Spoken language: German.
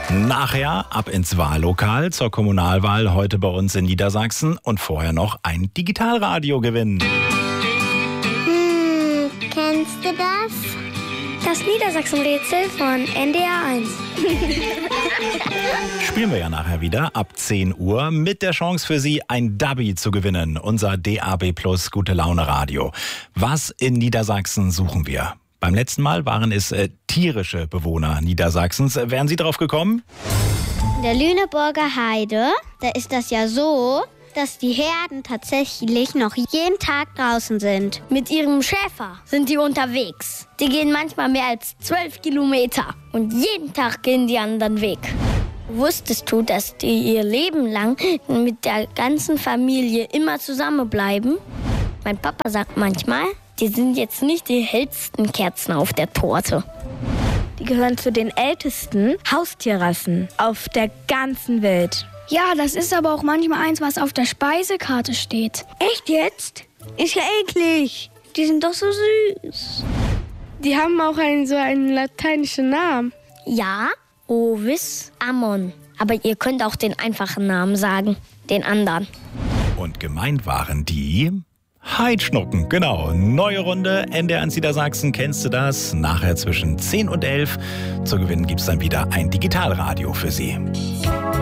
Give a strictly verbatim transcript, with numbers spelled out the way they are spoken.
Nachher ab ins Wahllokal zur Kommunalwahl heute bei uns in Niedersachsen und vorher noch ein Digitalradio-Gewinn. Hm, kennst du das? Das Niedersachsen-Rätsel von N D R eins. Spielen wir ja nachher wieder ab zehn Uhr mit der Chance für Sie, ein Dubby zu gewinnen. Unser D A B Plus Gute Laune Radio. Was in Niedersachsen suchen wir? Beim letzten Mal waren es äh, tierische Bewohner Niedersachsens. Wären Sie drauf gekommen? In der Lüneburger Heide, da ist das ja so, dass die Herden tatsächlich noch jeden Tag draußen sind. Mit ihrem Schäfer sind die unterwegs. Die gehen manchmal mehr als zwölf Kilometer. Und jeden Tag gehen die anderen Weg. Wusstest du, dass die ihr Leben lang mit der ganzen Familie immer zusammenbleiben? Mein Papa sagt manchmal, die sind jetzt nicht die hellsten Kerzen auf der Torte. Die gehören zu den ältesten Haustierrassen auf der ganzen Welt. Ja, das ist aber auch manchmal eins, was auf der Speisekarte steht. Echt jetzt? Ist ja eklig. Die sind doch so süß. Die haben auch einen, so einen lateinischen Namen. Ja, Ovis Ammon. Aber ihr könnt auch den einfachen Namen sagen, den anderen. Und gemeint waren die Heidschnucken, genau. Neue Runde, N D R eins Niedersachsen, kennst du das? Nachher zwischen zehn und elf. Zu gewinnen gibt's dann wieder ein Digitalradio für Sie.